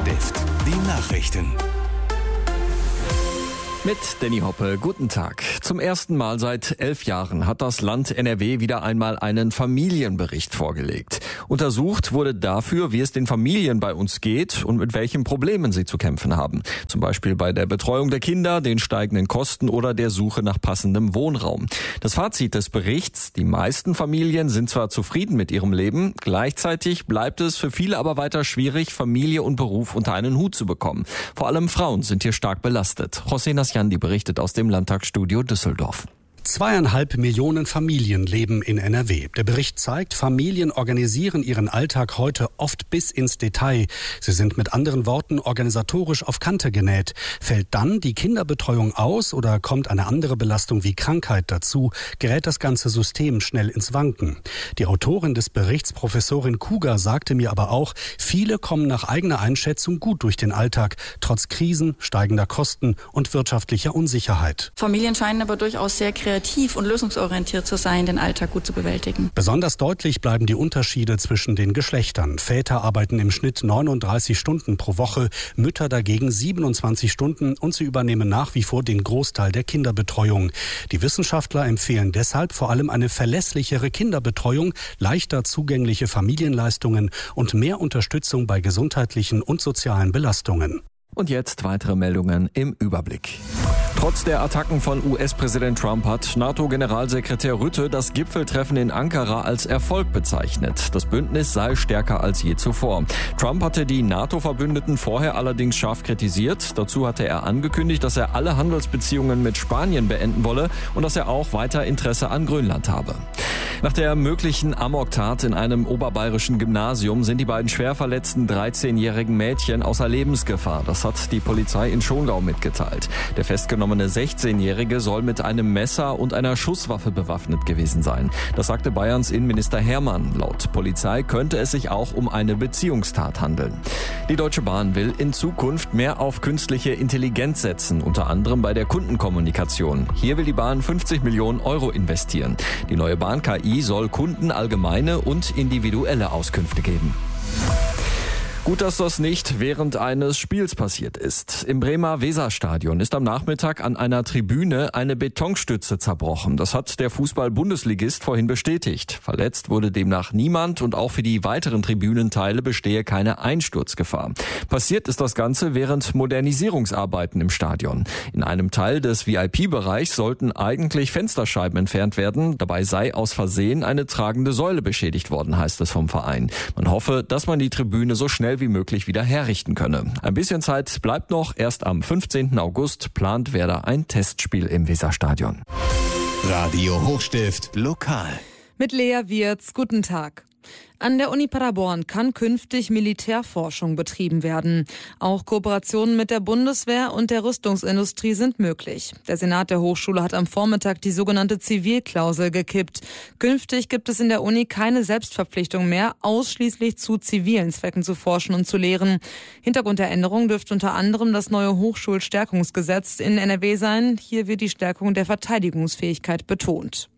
Hochstift, die Nachrichten. Mit Danny Hoppe, guten Tag. Zum ersten Mal seit 11 Jahren hat das Land NRW wieder einmal einen Familienbericht vorgelegt. Untersucht wurde dafür, wie es den Familien bei uns geht und mit welchen Problemen sie zu kämpfen haben. Zum Beispiel bei der Betreuung der Kinder, den steigenden Kosten oder der Suche nach passendem Wohnraum. Das Fazit des Berichts: Die meisten Familien sind zwar zufrieden mit ihrem Leben, gleichzeitig bleibt es für viele aber weiter schwierig, Familie und Beruf unter einen Hut zu bekommen. Vor allem Frauen sind hier stark belastet. José Nasjandi berichtet aus dem Landtagsstudio Düsseldorf. 2,5 Millionen Familien leben in NRW. Der Bericht zeigt, Familien organisieren ihren Alltag heute oft bis ins Detail. Sie sind mit anderen Worten organisatorisch auf Kante genäht. Fällt dann die Kinderbetreuung aus oder kommt eine andere Belastung wie Krankheit dazu, gerät das ganze System schnell ins Wanken. Die Autorin des Berichts, Professorin Kuger, sagte mir aber auch, viele kommen nach eigener Einschätzung gut durch den Alltag, trotz Krisen, steigender Kosten und wirtschaftlicher Unsicherheit. Familien scheinen aber durchaus sehr kreativ und lösungsorientiert zu sein, den Alltag gut zu bewältigen. Besonders deutlich bleiben die Unterschiede zwischen den Geschlechtern. Väter arbeiten im Schnitt 39 Stunden pro Woche, Mütter dagegen 27 Stunden und sie übernehmen nach wie vor den Großteil der Kinderbetreuung. Die Wissenschaftler empfehlen deshalb vor allem eine verlässlichere Kinderbetreuung, leichter zugängliche Familienleistungen und mehr Unterstützung bei gesundheitlichen und sozialen Belastungen. Und jetzt weitere Meldungen im Überblick. Trotz der Attacken von US-Präsident Trump hat NATO-Generalsekretär Rutte das Gipfeltreffen in Ankara als Erfolg bezeichnet. Das Bündnis sei stärker als je zuvor. Trump hatte die NATO-Verbündeten vorher allerdings scharf kritisiert. Dazu hatte er angekündigt, dass er alle Handelsbeziehungen mit Spanien beenden wolle und dass er auch weiter Interesse an Grönland habe. Nach der möglichen Amoktat in einem oberbayerischen Gymnasium sind die beiden schwer verletzten 13-jährigen Mädchen außer Lebensgefahr. Das hat die Polizei in Schongau mitgeteilt. Der festgenommene 16-Jährige soll mit einem Messer und einer Schusswaffe bewaffnet gewesen sein. Das sagte Bayerns Innenminister Hermann. Laut Polizei könnte es sich auch um eine Beziehungstat handeln. Die Deutsche Bahn will in Zukunft mehr auf künstliche Intelligenz setzen, unter anderem bei der Kundenkommunikation. Hier will die Bahn 50 Millionen Euro investieren. Die neue Bahn-KI soll Kunden allgemeine und individuelle Auskünfte geben. Gut, dass das nicht während eines Spiels passiert ist. Im Bremer Weserstadion ist am Nachmittag an einer Tribüne eine Betonstütze zerbrochen. Das hat der Fußball-Bundesligist vorhin bestätigt. Verletzt wurde demnach niemand und auch für die weiteren Tribünenteile bestehe keine Einsturzgefahr. Passiert ist das Ganze während Modernisierungsarbeiten im Stadion. In einem Teil des VIP-Bereichs sollten eigentlich Fensterscheiben entfernt werden. Dabei sei aus Versehen eine tragende Säule beschädigt worden, heißt es vom Verein. Man hoffe, dass man die Tribüne so schnell wie möglich wieder herrichten könne. Ein bisschen Zeit bleibt noch. Erst am 15. August plant Werder ein Testspiel im Weserstadion. Radio Hochstift lokal. Mit Lea Wirz, guten Tag. An der Uni Paderborn kann künftig Militärforschung betrieben werden. Auch Kooperationen mit der Bundeswehr und der Rüstungsindustrie sind möglich. Der Senat der Hochschule hat am Vormittag die sogenannte Zivilklausel gekippt. Künftig gibt es in der Uni keine Selbstverpflichtung mehr, ausschließlich zu zivilen Zwecken zu forschen und zu lehren. Hintergrund der Änderung dürfte unter anderem das neue Hochschulstärkungsgesetz in NRW sein. Hier wird die Stärkung der Verteidigungsfähigkeit betont.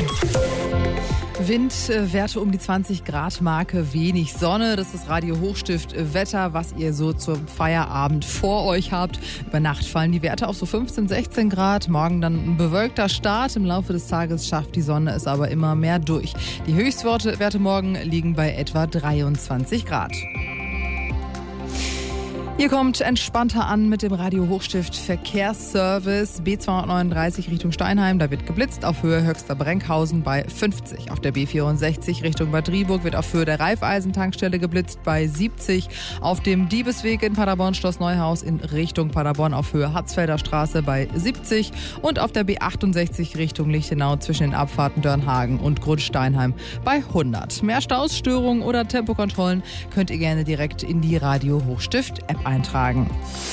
Windwerte um die 20-Grad-Marke, wenig Sonne. Das ist Radio Hochstift Wetter, was ihr so zum Feierabend vor euch habt. Über Nacht fallen die Werte auf so 15, 16 Grad. Morgen dann ein bewölkter Start. Im Laufe des Tages schafft die Sonne es aber immer mehr durch. Die Höchstwerte morgen liegen bei etwa 23 Grad. Ihr kommt entspannter an mit dem Radio Hochstift Verkehrsservice B239 Richtung Steinheim. Da wird geblitzt auf Höhe Höxter-Brenkhausen bei 50. Auf der B64 Richtung Bad Driburg wird auf Höhe der Raiffeisen-Tankstelle geblitzt bei 70. Auf dem Diebesweg in Paderborn-Schloss Neuhaus in Richtung Paderborn auf Höhe Hatzfelder Straße bei 70. Und auf der B68 Richtung Lichtenau zwischen den Abfahrten Dörnhagen und Grundsteinheim bei 100. Mehr Staus, Störungen oder Tempokontrollen könnt ihr gerne direkt in die Radio Hochstift-App eintragen.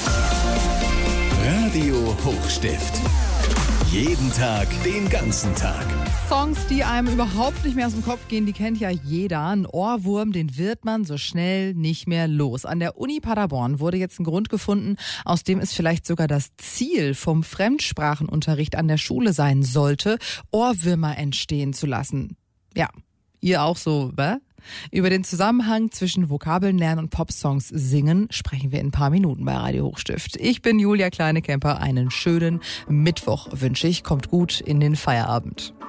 Radio Hochstift. Jeden Tag, den ganzen Tag. Songs, die einem überhaupt nicht mehr aus dem Kopf gehen, die kennt ja jeder. Ein Ohrwurm, den wird man so schnell nicht mehr los. An der Uni Paderborn wurde jetzt ein Grund gefunden, aus dem es vielleicht sogar das Ziel vom Fremdsprachenunterricht an der Schule sein sollte, Ohrwürmer entstehen zu lassen. Ja, ihr auch so, wa? Über den Zusammenhang zwischen Vokabeln lernen und Popsongs singen sprechen wir in ein paar Minuten bei Radio Hochstift. Ich bin Julia Kleinekemper. Einen schönen Mittwoch wünsche ich. Kommt gut in den Feierabend.